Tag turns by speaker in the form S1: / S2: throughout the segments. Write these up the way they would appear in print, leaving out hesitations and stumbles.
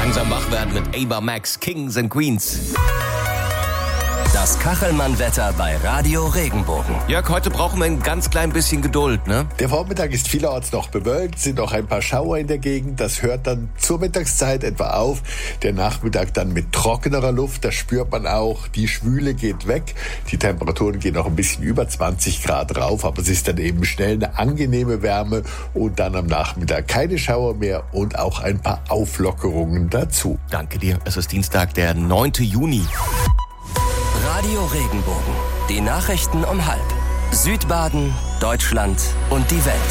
S1: Langsam wach werden mit Ava Max, Kings and Queens.
S2: Das Kachelmann-Wetter bei Radio Regenbogen.
S1: Jörg, heute brauchen wir ein ganz klein bisschen Geduld, ne?
S3: Der Vormittag ist vielerorts noch bewölkt, sind noch ein paar Schauer in der Gegend. Das hört dann zur Mittagszeit etwa auf. Der Nachmittag dann mit trockenerer Luft, das spürt man auch. Die Schwüle geht weg. Die Temperaturen gehen noch ein bisschen über 20 Grad rauf, aber es ist dann eben schnell eine angenehme Wärme und dann am Nachmittag keine Schauer mehr und auch ein paar Auflockerungen dazu.
S1: Danke dir. Es ist Dienstag, der 9. Juni.
S2: Radio Regenbogen. Die Nachrichten um 12:30. Südbaden, Deutschland und die Welt.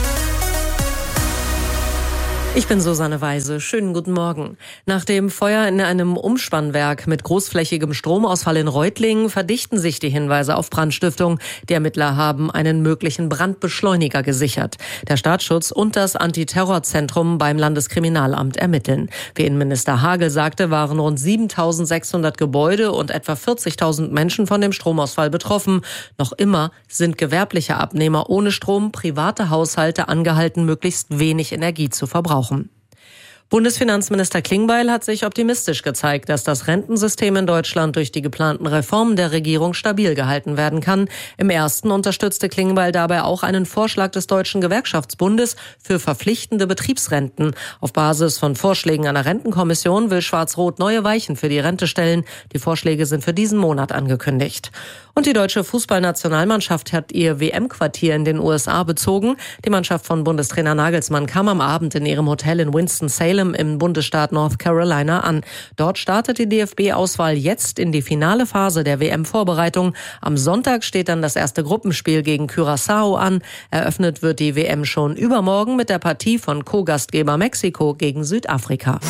S4: Ich bin Susanne Weise. Schönen guten Morgen. Nach dem Feuer in einem Umspannwerk mit großflächigem Stromausfall in Reutlingen verdichten sich die Hinweise auf Brandstiftung. Die Ermittler haben einen möglichen Brandbeschleuniger gesichert. Der Staatsschutz und das Antiterrorzentrum beim Landeskriminalamt ermitteln. Wie Innenminister Hagel sagte, waren rund 7.600 Gebäude und etwa 40.000 Menschen von dem Stromausfall betroffen. Noch immer sind gewerbliche Abnehmer ohne Strom, private Haushalte angehalten, möglichst wenig Energie zu verbrauchen. Bundesfinanzminister Klingbeil hat sich optimistisch gezeigt, dass das Rentensystem in Deutschland durch die geplanten Reformen der Regierung stabil gehalten werden kann. Im ersten unterstützte Klingbeil dabei auch einen Vorschlag des Deutschen Gewerkschaftsbundes für verpflichtende Betriebsrenten. Auf Basis von Vorschlägen einer Rentenkommission will Schwarz-Rot neue Weichen für die Rente stellen. Die Vorschläge sind für diesen Monat angekündigt. Und die deutsche Fußballnationalmannschaft hat ihr WM-Quartier in den USA bezogen. Die Mannschaft von Bundestrainer Nagelsmann kam am Abend in ihrem Hotel in Winston-Salem im Bundesstaat North Carolina an. Dort startet die DFB-Auswahl jetzt in die finale Phase der WM-Vorbereitung. Am Sonntag steht dann das erste Gruppenspiel gegen Curaçao an. Eröffnet wird die WM schon übermorgen mit der Partie von Co-Gastgeber Mexiko gegen Südafrika.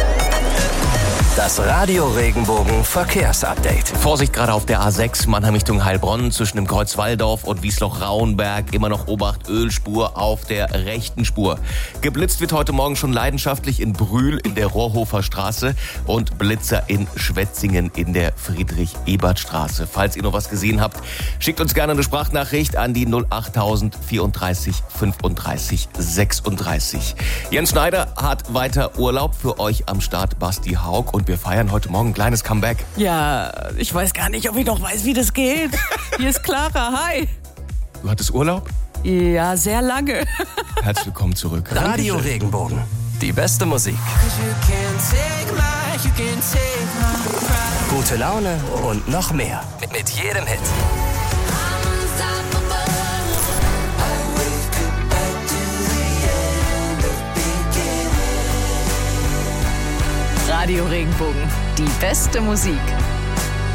S2: Das Radio Regenbogen Verkehrsupdate.
S1: Vorsicht gerade auf der A6 Mannheim Richtung Heilbronn zwischen dem Kreuz Walldorf und Wiesloch-Rauenberg. Immer noch Obacht, Ölspur auf der rechten Spur. Geblitzt wird heute Morgen schon leidenschaftlich in Brühl in der Rohrhofer Straße und Blitzer in Schwetzingen in der Friedrich-Ebert-Straße. Falls ihr noch was gesehen habt, schickt uns gerne eine Sprachnachricht an die 08000 34 35 36. Jens Schneider hat weiter Urlaub, für euch am Start Basti Haug und wir feiern heute Morgen ein kleines Comeback.
S5: Ja, ich weiß gar nicht, ob ich noch weiß, wie das geht. Hier ist Clara, hi.
S1: Du hattest Urlaub?
S5: Ja, sehr lange.
S1: Herzlich willkommen zurück.
S2: Radio Regenbogen. Die beste Musik. Gute Laune und noch mehr. Mit jedem Hit.
S6: Radio Regenbogen, die beste Musik.